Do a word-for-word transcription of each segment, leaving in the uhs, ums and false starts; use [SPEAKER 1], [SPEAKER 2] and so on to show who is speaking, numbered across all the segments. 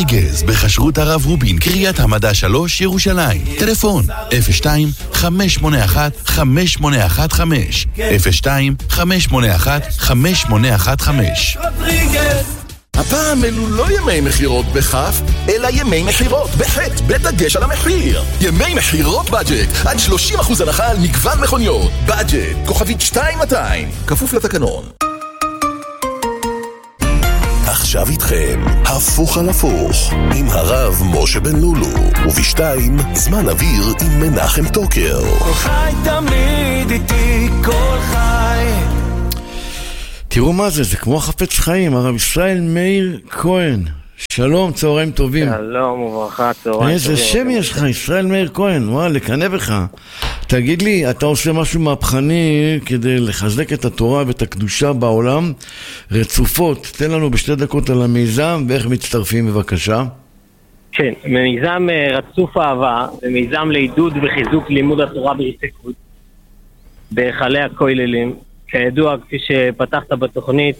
[SPEAKER 1] גז בחשרות הרב רובין, קריית המדע שלוש, ירושלים. טלפון אפס שתיים חמש שמונה אחת חמש שמונה אחת חמש אפס שתיים חמש שמונה אחת חמש שמונה אחת חמש.
[SPEAKER 2] הפעם אלו לא ימי מחירות בכף, אלא ימי מחירות בחטא, בדגש על המחיר. ימי מחירות בדג'ט, עד שלושים אחוז הנחה על מגוון מכוניות. בדג'ט, כוכבית שתיים מאתיים, כפוף לתקנון. עכשיו איתכם, הפוך על הפוך, עם הרב משה בן לולו, ובשתיים, זמן אוויר עם מנחם טוקר.
[SPEAKER 3] כל חי תמיד איתי, כל חי.
[SPEAKER 4] תראו מה זה, זה כמו חפץ חיים, הרב ישראל מאיר כהן. שלום, צהריים טובים.
[SPEAKER 5] שלום וברכה, צהריים טובים.
[SPEAKER 4] איזה שם יש לך, ישראל מאיר כהן, וואו, לקנה בך. תגיד לי, אתה עושה משהו מהפכני כדי לחזק את התורה ואת הקדושה בעולם, רצופות, תן לנו בשתי דקות על המיזם ואיך מצטרפים בבקשה.
[SPEAKER 5] כן, מיזם רצוף אהבה, ומיזם לעידוד וחיזוק לימוד התורה ברציפות, בהיכלי הכוללים. כידוע, כפי שפתחת בתוכנית,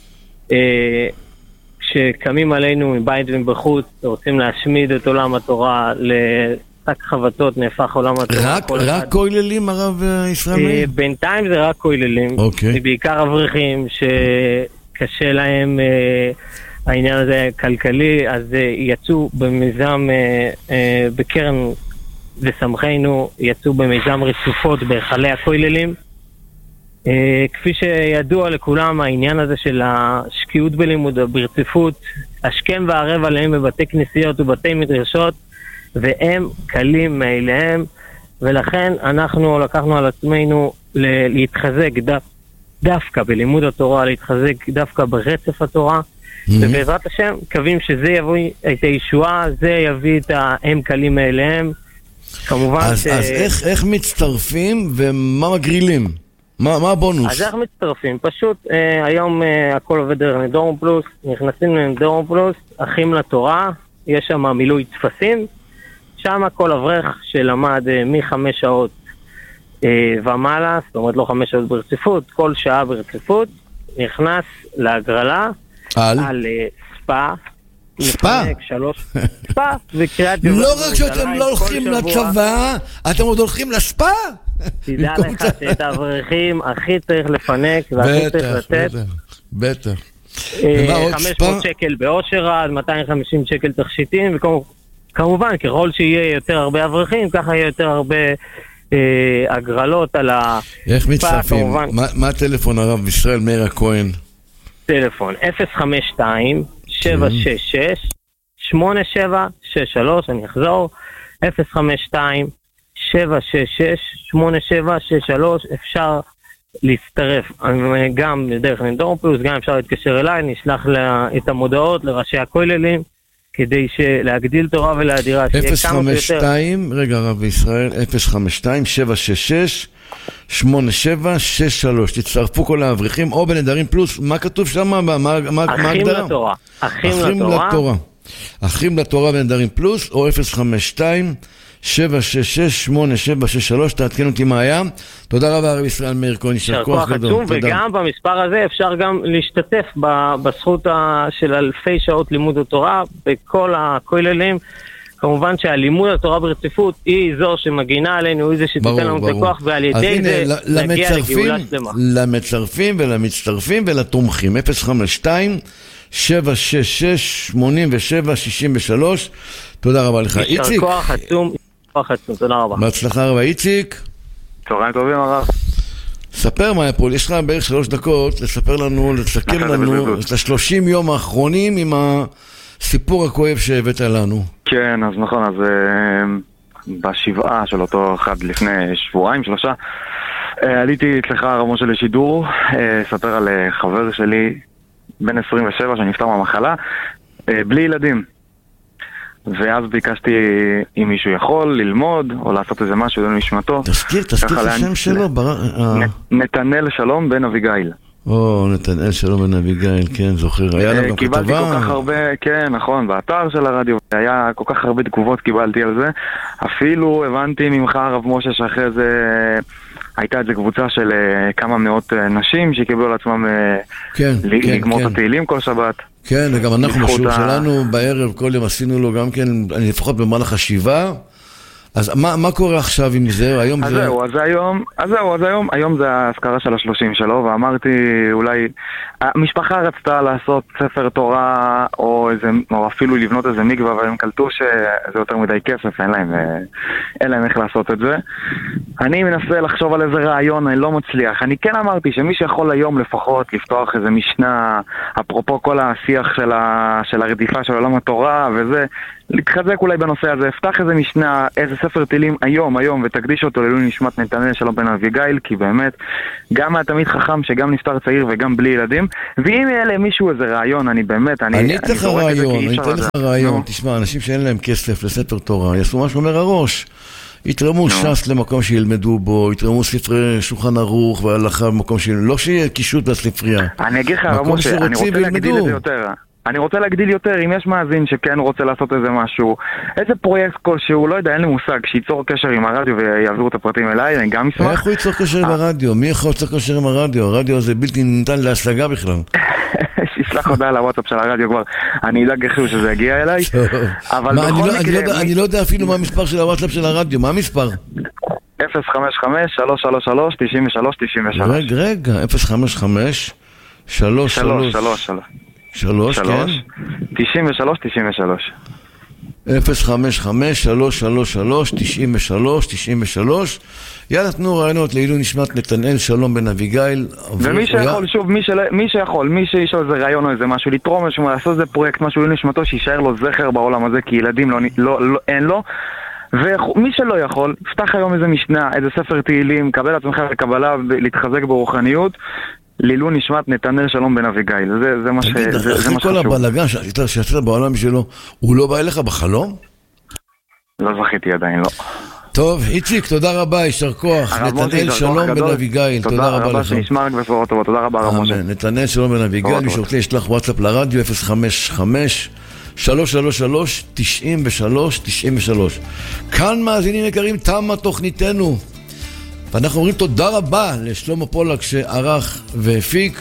[SPEAKER 5] שקמים עלינו מבית ומבחוץ, רוצים להשמיד את עולם התורה, לשק חבטות נהפך עולם התורה.
[SPEAKER 4] רק, רק כוללים, הרב ישראל?
[SPEAKER 5] בינתיים זה רק כוללים.
[SPEAKER 4] אוקיי.
[SPEAKER 5] בעיקר אברכים שקשה להם העניין הזה כלכלי, אז יצאו במיזם, בקרן וסמכנו, יצאו במיזם רצופות בהיכלי הכוללים. Uh, כפי שידוע לכולם, העניין הזה של השקיעות בלימוד ברציפות, השכם והערב עליהם בבתי כנסיות ובתי מדרשות, והם קלים מאליהם, ולכן אנחנו לקחנו על עצמנו ל- להתחזק דו, דווקא בלימוד התורה, להתחזק דווקא ברצף התורה, mm-hmm. ובעזרת השם קווים שזה יביא את הישועה, זה יביא את הם קלים מאליהם. כמובן
[SPEAKER 4] אז,
[SPEAKER 5] ש...
[SPEAKER 4] אז איך, איך מצטרפים ומה מגרילים? מה, מה הבונוס?
[SPEAKER 5] אז איך מצטרפים? פשוט אה, היום אה, הכל עובד דרך נדורם פלוס, נכנסים לנדורם פלוס, אחים לתורה, יש שם מילוי תפסים, שם כל אברך שלמד אה, מחמש שעות אה, ומעלה, זאת אומרת לא חמש שעות ברציפות, כל שעה ברציפות, נכנס להגרלה
[SPEAKER 4] על,
[SPEAKER 5] על אה, ספה,
[SPEAKER 4] ספה?
[SPEAKER 5] שלוש, ספה, וקריאת
[SPEAKER 4] לא רק שאתם לא הולכים לצבא, אתם עוד הולכים לספה?
[SPEAKER 5] תדע לך שאת האברכים הכי צריך לפנק והכי צריך לתת.
[SPEAKER 4] בטח, בטח.
[SPEAKER 5] חמש מאות שקל באושר עד, מאתיים וחמישים שקל תכשיטים, וכמובן ככל שיהיה יותר הרבה אברכים, ככה יהיה יותר הרבה הגרלות על הספה.
[SPEAKER 4] איך מצטרפים? מה הטלפון הרב ישראל מאיר הכהן?
[SPEAKER 5] טלפון אפס חמש שתיים שבע שש שש שמונה שבע שש שלוש, אני אחזור, אפס חמש שתיים שבע שש שש שמונה שבע שש שלוש, אפשר להצטרף גם דרך נדורם פלוס, גם אפשר להתקשר אליי, נשלח את המודעות לראשי הכוללים כדי להגדיל תורה ולהדירה.
[SPEAKER 4] אפס חמש שתיים, רגע רב ישראל, אפס חמש שתיים שבע שש שש שמונה שבע שש שלוש, תצטרפו כל האברכים או בנדרים פלוס, מה כתוב שם?
[SPEAKER 5] אחים לתורה. אחים לתורה.
[SPEAKER 4] אחים לתורה בנדרים פלוס או אפס חמש שתיים שבע שש שש שמונה שבע שש שלוש, תעדכן אותי מה היה. תודה רבה הרב ישראל מאיר כהן, יישר כוח גדול.
[SPEAKER 5] וגם במספר הזה אפשר גם להשתתף בזכות של אלפי שעות לימוד התורה בכל הכוללים. כמובן שהלימוד התורה ברציפות היא זו שמגינה עלינו, היא זה שתיתן לנו את הכוח, ועל ידי זה נגיע לגאולה שלמה.
[SPEAKER 4] למצרפים ולמצטרפים ולתומכים, אפס חמש שתיים שבע שש שש שמונה שבע שש שלוש. תודה רבה לך. איציק,
[SPEAKER 5] יישר כוח עצום, כוח עצום, תודה רבה.
[SPEAKER 4] בהצלחה רבה. איציק,
[SPEAKER 6] צהריים טובים הרב.
[SPEAKER 4] ספר מה היה פה, יש לך בערך שלוש דקות לספר לנו, לסכם לנו את השלושים יום האחרונים עם הסיפור הכואב שהבאת לנו.
[SPEAKER 6] כן, אז נכון, אז בשבעה של אותו אחד לפני שבועיים, שלושה, עליתי אצלך הרב משה לשידור, ספר על חבר שלי בן עשרים ושבע שנפטר מהמחלה, בלי ילדים. ואז ביקשתי אם מישהו יכול ללמוד או לעשות איזה משהו דון משמעתו.
[SPEAKER 4] תזכיר, תזכיר את השם שלו.
[SPEAKER 6] נתנאל שלום בן אביגיל.
[SPEAKER 4] או, נתנאל שלום בן אביגיל, כן, זוכר. היה לו גם כתבה.
[SPEAKER 6] קיבלתי כל כך הרבה, כן, נכון, באתר של הרדיו. היה כל כך הרבה תגובות קיבלתי על זה. אפילו הבנתי ממך הרב משה שאחרי זה הייתה איזו קבוצה של כמה מאות נשים שקיבלו על עצמם לגמור את התהילים כל שבת.
[SPEAKER 4] כן, וגם אנחנו
[SPEAKER 6] בזכות
[SPEAKER 4] בשיעור
[SPEAKER 6] ה-
[SPEAKER 4] שלנו בערב כל יום עשינו לו גם כן, אני לפחות במהלך השבעה. אז מה, מה קורה עכשיו עם זה? היום
[SPEAKER 6] אז
[SPEAKER 4] זה...
[SPEAKER 6] זהו, אז היום, אז זהו, אז היום, היום זה ההזכרה של השלושים שלו, ואמרתי אולי, המשפחה רצתה לעשות ספר תורה, או איזה, או אפילו לבנות איזה מקווה, והם קלטו שזה יותר מדי כסף, אין להם, אין להם איך לעשות את זה. אני מנסה לחשוב על איזה רעיון, אני לא מצליח. אני כן אמרתי שמי שיכול היום לפחות לפתוח איזה משנה, אפרופו כל השיח של, ה, של הרדיפה של עולם התורה, וזה, להתחזק אולי בנושא הזה, אפתח איזה משנה, איזה ספר תהילים היום, היום, ותקדיש אותו לעילוי נשמת נתנאל שלום בן אביגיל, כי באמת, גם התמיד חכם שגם נפטר צעיר וגם בלי ילדים, ואם יהיה למישהו איזה רעיון, אני באמת, אני...
[SPEAKER 4] אני אתן לך רעיון, אני אתן לך רעיון, תשמע, אנשים שאין להם כסף לספר תורה, יעשו מה שאומר הראש, יתרמו ש"ס למקום שילמדו בו, יתרמו ספרי שולחן ערוך והלכה במקום שילמדו, לא שיהיה קישוט בספרייה.
[SPEAKER 6] אני אגיד לך, משה, אני רוצה להגדיל את זה יותר. אני רוצה להגדיל יותר, אם יש מאזין שכן רוצה לעשות איזה משהו, איזה פרויקט כלשהו, לא יודע, אין לי מושג, שייצור קשר עם הרדיו ויעבירו את הפרטים אליי, אני גם אשמח.
[SPEAKER 4] איך הוא ייצור קשר עם הרדיו? מי יכול ליצור קשר עם הרדיו? הרדיו הזה בלתי ניתן להשגה בכלל.
[SPEAKER 6] שישלח הודעה לוואטסאפ של הרדיו כבר, אני אדאג איכשהו שזה יגיע אליי. אבל בכל מקרה...
[SPEAKER 4] אני לא יודע אפילו מה המספר של הוואטסאפ של הרדיו, מה המספר?
[SPEAKER 6] אפס חמש חמש שלוש שלוש שלוש תשעים ושלוש תשעים ושלוש.
[SPEAKER 4] רגע, רגע, אפס חמש חמש שלוש שלוש
[SPEAKER 6] שלוש
[SPEAKER 4] שלוש, כן?
[SPEAKER 6] תשעים ושלוש תשעים ושלוש.
[SPEAKER 4] אפס חמש חמש שלוש שלוש שלוש תשעים ושלוש תשעים ושלוש. יאללה, תנו רעיונות לעילוי נשמת נתנאל שלום בן אביגיל.
[SPEAKER 6] ומי שיכול, שוב, מי, של... מי שיכול, מי שיש לו איזה רעיון או איזה משהו, לתרום משהו, לעשות איזה פרויקט, משהו לעילוי נשמתו, שישאר לו זכר בעולם הזה, כי ילדים לא, לא, לא, אין לו. ומי שלא יכול, פתח היום איזה משנה, איזה ספר תהילים, קבל עצמך לקבלה ולהתחזק ברוחניות, לעילוי נשמת נתנאל שלום בן אביגיל. זה, זה מה ש...
[SPEAKER 4] תגיד,
[SPEAKER 6] זה,
[SPEAKER 4] אחרי
[SPEAKER 6] זה מה
[SPEAKER 4] כל
[SPEAKER 6] שחשוב.
[SPEAKER 4] הבלגן שעשית בעולם שלו, הוא לא בא אליך בחלום?
[SPEAKER 6] לא זכיתי עדיין, לא.
[SPEAKER 4] טוב, איציק, תודה רבה, יישר כוח. נתנאל שלום בן אביגיל, תודה רבה לך.
[SPEAKER 6] תודה רבה, שנשמע רק בשורות טובות, תודה רבה רב משה.
[SPEAKER 4] נתנאל שלום בן אביגיל, מי שרוצה ישלח וואטסאפ לרדיו אפס חמש חמש שלוש שלוש שלוש תשעים ושלוש תשעים ושלוש. כאן מאזינים יקרים, תמה תוכניתנו. ואנחנו אומרים תודה רבה לשלמה פולק שערך והפיק,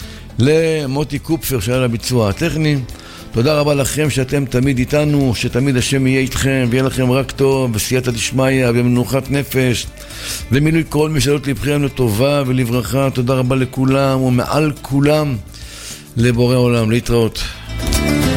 [SPEAKER 4] למוטי קופפר שהיה לביצוע הטכני. תודה רבה לכם שאתם תמיד איתנו, שתמיד השם יהיה איתכם ויהיה לכם רק טוב וסייעתא דשמיא ומנוחת נפש ומילוי כל משאלות לבכם לטובה ולברכה. תודה רבה לכולם ומעל כולם לבורא עולם. להתראות.